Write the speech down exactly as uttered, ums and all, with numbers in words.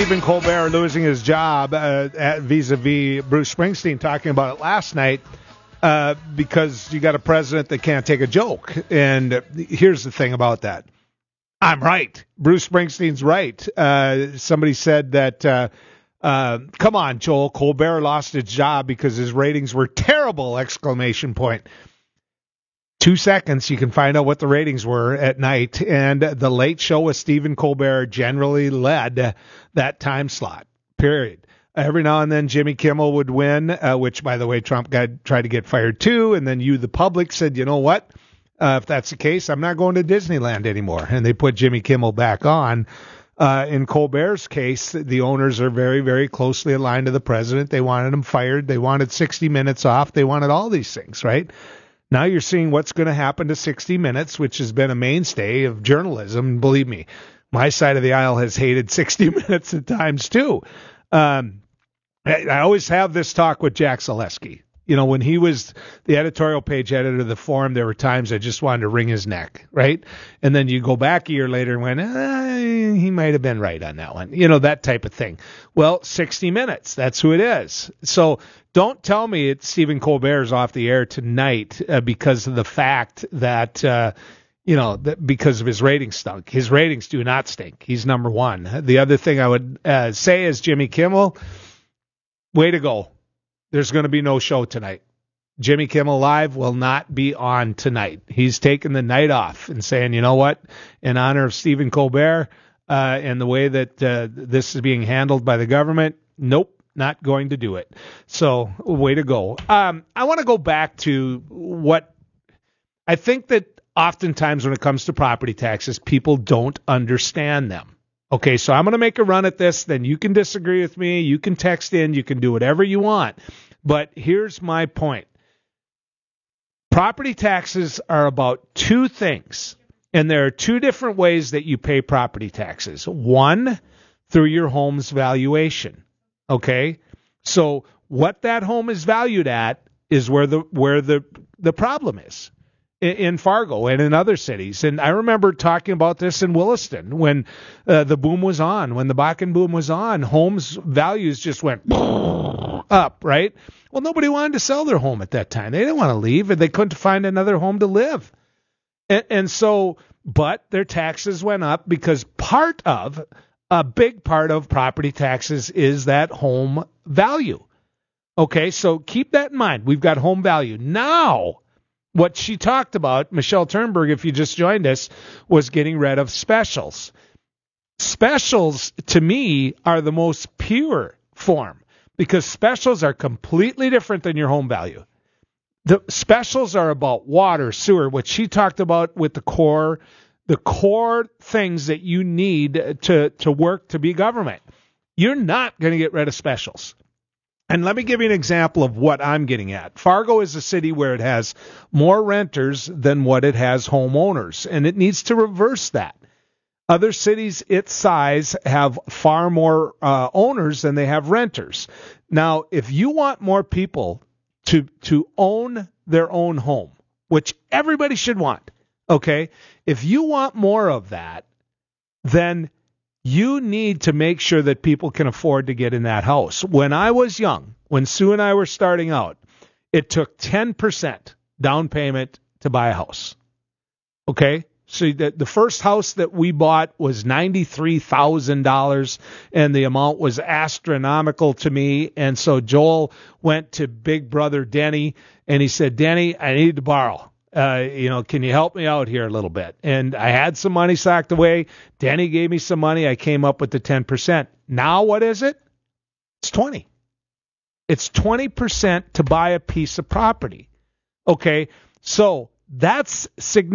Stephen Colbert losing his job uh, at vis-a-vis Bruce Springsteen, talking about it last night uh, because you got a president that can't take a joke. And here's the thing about that. I'm right. Bruce Springsteen's right. Uh, somebody said that, uh, uh, come on, Joel, Colbert lost his job because his ratings were terrible, exclamation point. Two seconds, you can find out what the ratings were at night. And the Late Show with Stephen Colbert generally led that time slot, period. Every now and then Jimmy Kimmel would win, uh, which, by the way, Trump got, tried to get fired too. And then you, the public, said, you know what? Uh, if that's the case, I'm not going to Disneyland anymore. And they put Jimmy Kimmel back on. Uh, in Colbert's case, the owners are very, very closely aligned to the president. They wanted him fired. They wanted sixty minutes off. They wanted all these things, right? Now you're seeing what's going to happen to sixty minutes, which has been a mainstay of journalism. Believe me, my side of the aisle has hated sixty minutes at times too. Um, I, I always have this talk with Jack Zaleski. You know, when he was the editorial page editor of the Forum, there were times I just wanted to wring his neck, right? And then you go back a year later and went, eh, he might have been right on that one. You know, that type of thing. Well, sixty minutes, that's who it is. So don't tell me it's Stephen Colbert's off the air tonight uh, because of the fact that, uh, you know, that because of his ratings stunk. His ratings do not stink. He's number one. The other thing I would uh, say is Jimmy Kimmel, way to go. There's going to be no show tonight. Jimmy Kimmel Live will not be on tonight. He's taking the night off and saying, you know what, in honor of Stephen Colbert uh, and the way that uh, this is being handled by the government, nope, not going to do it. So, way to go. Um, I want to go back to what I think that oftentimes when it comes to property taxes, people don't understand them. Okay, so I'm going to make a run at this. Then you can disagree with me. You can text in. You can do whatever you want. But here's my point. Property taxes are about two things. And there are two different ways that you pay property taxes. One, through your home's valuation. Okay? So what that home is valued at is where the where the, the problem is. In Fargo and in other cities. And I remember talking about this in Williston when uh, the boom was on, when the Bakken boom was on, homes values just went up, right? Well, nobody wanted to sell their home at that time. They didn't want to leave, and they couldn't find another home to live. And, and so, but their taxes went up because part of, a big part of property taxes is that home value. Okay, so keep that in mind. We've got home value. Now, what she talked about, Michelle Turnberg, if you just joined us, was getting rid of specials. Specials, to me, are the most pure form because specials are completely different than your home value. The specials are about water, sewer, what she talked about with the core, the core things that you need to, to work to be government. You're not going to get rid of specials. And let me give you an example of what I'm getting at. Fargo is a city where it has more renters than what it has homeowners, and it needs to reverse that. Other cities its size have far more uh, owners than they have renters. Now, if you want more people to to own their own home, which everybody should want, okay, if you want more of that, then you need to make sure that people can afford to get in that house. When I was young, when Sue and I were starting out, it took ten percent down payment to buy a house. Okay? So the, the first house that we bought was ninety-three thousand dollars, and the amount was astronomical to me. And so Joel went to Big Brother Denny, and he said, Denny, I need to borrow. Uh, you know, can you help me out here a little bit? And I had some money socked away. Danny gave me some money. I came up with the ten percent. Now what is it? It's twenty. It's twenty percent to buy a piece of property. Okay, so that's significant.